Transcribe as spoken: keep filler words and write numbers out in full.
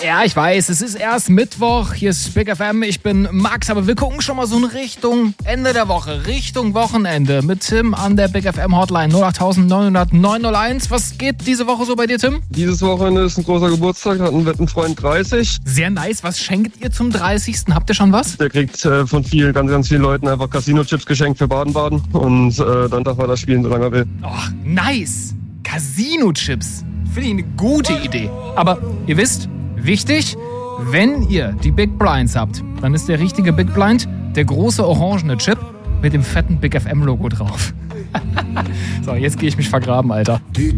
Ja, ich weiß, es ist erst Mittwoch, hier ist Big F M, ich bin Max, aber wir gucken schon mal so in Richtung Ende der Woche, Richtung Wochenende mit Tim an der Big F M Hotline null acht neun null null neun null eins. Was geht diese Woche so bei dir, Tim? Dieses Wochenende ist ein großer Geburtstag, hat ein Wettenfreund dreißig. Sehr nice, was schenkt ihr zum dreißigsten? Habt ihr schon was? Der kriegt äh, von vielen, ganz, ganz vielen Leuten einfach Casino-Chips geschenkt für Baden-Baden und äh, dann darf er da spielen, solange er will. Oh, nice! Casino-Chips. Finde ich eine gute Idee. Aber ihr wisst, wichtig, wenn ihr die Big Blinds habt, dann ist der richtige Big Blind der große orangene Chip mit dem fetten Big F M Logo drauf. So, jetzt gehe ich mich vergraben, Alter.